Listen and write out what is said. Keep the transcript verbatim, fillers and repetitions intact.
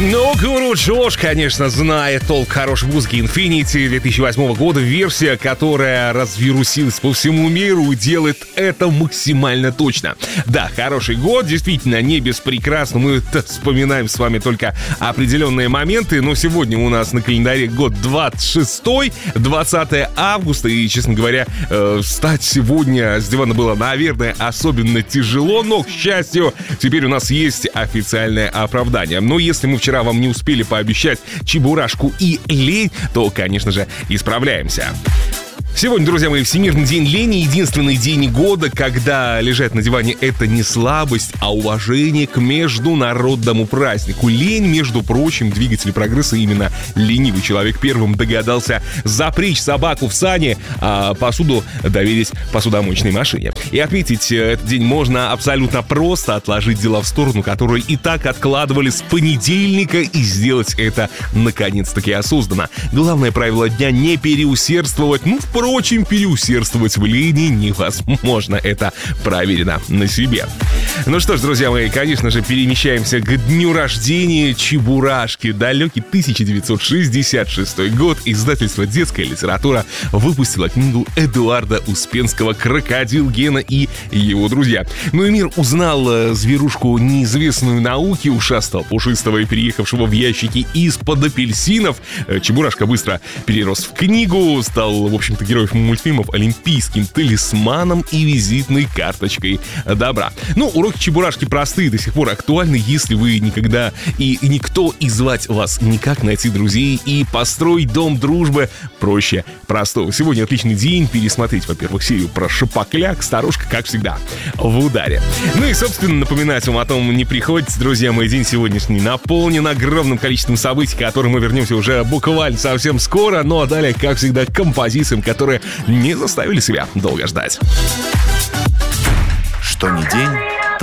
Ну, Гуру Джош, конечно, знает толк хорошей музыки. Infinity две тысячи восьмого года, версия, которая развирусилась по всему миру, делает это максимально точно. Да, хороший год, действительно, не без прекрасно. Мы вспоминаем с вами только определенные моменты, но сегодня у нас на календаре год двадцать шестой, двадцатое августа, и, честно говоря, э, встать сегодня с дивана было, наверное, особенно тяжело, но, к счастью, теперь у нас есть официальное оправдание. Но если мы вчера вам не успели пообещать чебурашку и лень, то, конечно же, исправляемся. Сегодня, друзья мои, Всемирный день лени. Единственный день года, когда лежать на диване — это не слабость, а уважение к международному празднику. Лень, между прочим, двигатель прогресса. Именно ленивый человек первым догадался запрячь собаку в сани, а посуду доверить посудомоечной машине. И отметить этот день можно абсолютно просто: отложить дела в сторону, которые и так откладывали с понедельника, и сделать это наконец-таки осознанно. Главное правило дня — не переусердствовать. Ну, впрочем, Впрочем, переусердствовать в лени невозможно. Это проверено на себе. Ну что ж, друзья мои, конечно же, перемещаемся к дню рождения Чебурашки. Далекий тысяча девятьсот шестьдесят шестой год. Издательство «Детская литература» выпустило книгу Эдуарда Успенского «Крокодил Гена и его друзья». Ну и мир узнал зверушку неизвестную науке, ушастого, пушистого и переехавшего в ящики из-под апельсинов. Чебурашка быстро перерос в книгу, стал, в общем-то, героев мультфильмов олимпийским талисманом и визитной карточкой добра. Ну, уроки Чебурашки простые, до сих пор актуальны, если вы никогда и никто и звать вас никак, найти друзей и построить дом дружбы проще простого. Сегодня отличный день пересмотреть, во-первых, серию про Шапокляк. Старушка, как всегда, в ударе. Ну и, собственно, напоминать вам о том не приходится, друзья мои. День сегодняшний наполнен огромным количеством событий, к которым мы вернемся уже буквально совсем скоро. Ну а далее, как всегда, композициям, которые не заставили себя долго ждать. Что ни день,